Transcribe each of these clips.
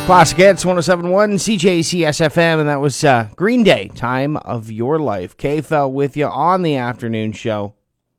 Classic Hits 107.1 CJCS FM, and that was Green Day, Time of Your Life. K-Fel with you on the afternoon show.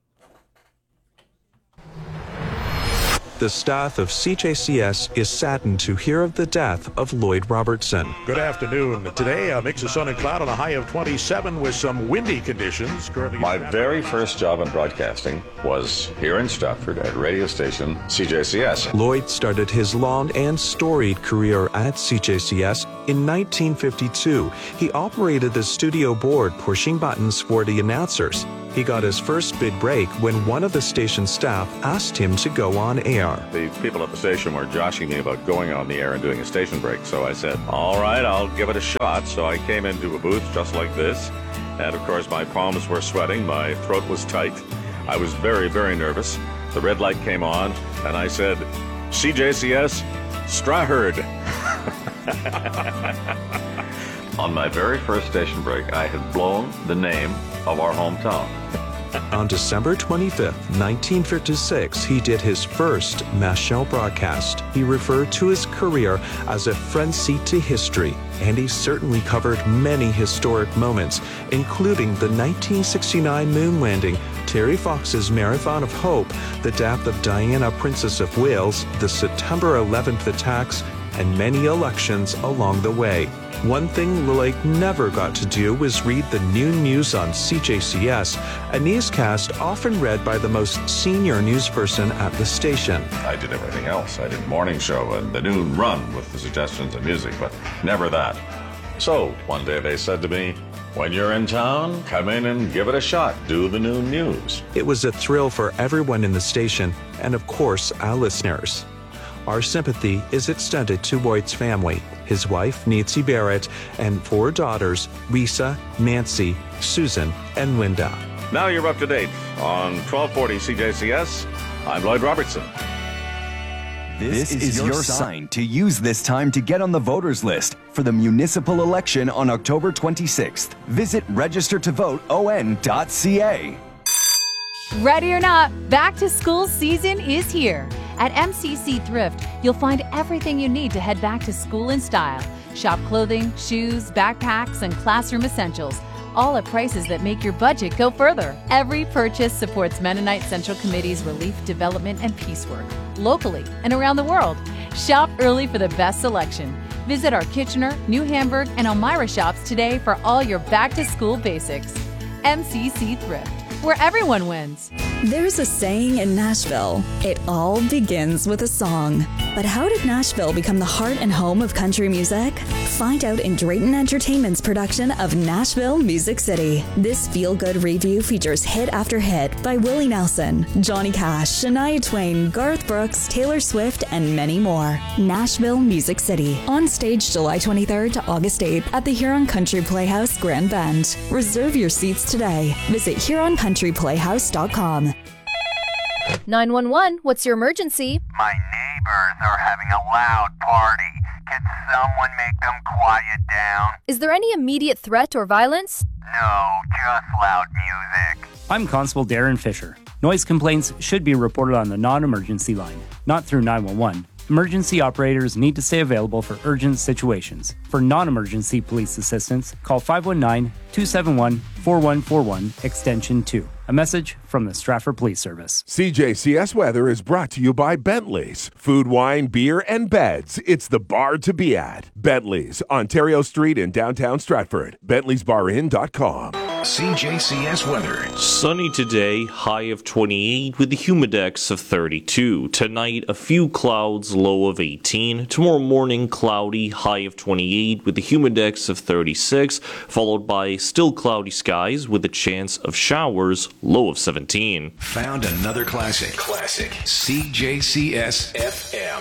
The staff of CJCS is saddened to hear of the death of Lloyd Robertson. Good afternoon. Today, a mix of sun and cloud on a high of 27 with some windy conditions. Currently, my very first job in broadcasting was here in Stratford at radio station CJCS. Lloyd started his long and storied career at CJCS in 1952. He operated the studio board, pushing buttons for the announcers. He got his first big break when one of the station staff asked him to go on air. The people at the station were joshing me about going on the air and doing a station break, so I said, all right, I'll give it a shot. So I came into a booth just like this, and of course my palms were sweating, my throat was tight. I was very, very nervous. The red light came on, and I said, CJCS, Stratford. On my very first station break, I had blown the name of our hometown. On December 25th, 1956, he did his first mass show broadcast. He referred to his career as a front seat to history, and he certainly covered many historic moments, including the 1969 moon landing, Terry Fox's Marathon of Hope, the death of Diana, Princess of Wales, the September 11th attacks, and many elections along the way. One thing Lloyd never got to do was read the noon news on CJCS, a newscast often read by the most senior newsperson at the station. I did everything else. I did the morning show and the noon run with the suggestions of music, but never that. So one day they said to me, when you're in town, come in and give it a shot. Do the noon news. It was a thrill for everyone in the station, and of course, our listeners. Our sympathy is extended to Lloyd's family, his wife, Nancy Barrett, and 4 daughters, Lisa, Nancy, Susan, and Linda. Now you're up to date on 1240 CJCS. I'm Lloyd Robertson. This is your sign to use this time to get on the voters list for the municipal election on October 26th. Visit registertovoteon.ca. Ready or not, back to school season is here. At MCC Thrift, you'll find everything you need to head back to school in style. Shop clothing, shoes, backpacks, and classroom essentials, all at prices that make your budget go further. Every purchase supports Mennonite Central Committee's relief, development, and peace work, locally and around the world. Shop early for the best selection. Visit our Kitchener, New Hamburg, and Elmira shops today for all your back-to-school basics. MCC Thrift, where everyone wins. There's a saying in Nashville, it all begins with a song. But how did Nashville become the heart and home of country music? Find out in Drayton Entertainment's production of Nashville Music City. This feel-good review features hit after hit by Willie Nelson, Johnny Cash, Shania Twain, Garth Brooks, Taylor Swift, and many more. Nashville Music City. On stage July 23rd to August 8th at the Huron Country Playhouse, Grand Bend. Reserve your seats today. Visit HuronCountryPlayhouse.com. 911, what's your emergency? My neighbors are having a loud party. Can someone make them quiet down? Is there any immediate threat or violence? No, just loud music. I'm Constable Darren Fisher. Noise complaints should be reported on the non-emergency line, not through 911. Emergency operators need to stay available for urgent situations. For non-emergency police assistance, call 519-271-4141, extension 2. A message from the Stratford Police Service. CJCS Weather is brought to you by Bentley's. Food, wine, beer, and beds. It's the bar to be at. Bentley's, Ontario Street in downtown Stratford. Bentley'sBarIn.com. CJCS weather. Sunny today, high of 28 with a humidex of 32. Tonight, a few clouds, low of 18. Tomorrow morning, cloudy, high of 28 with a humidex of 36, followed by still cloudy skies with a chance of showers, low of 17. Found another classic. CJCS FM.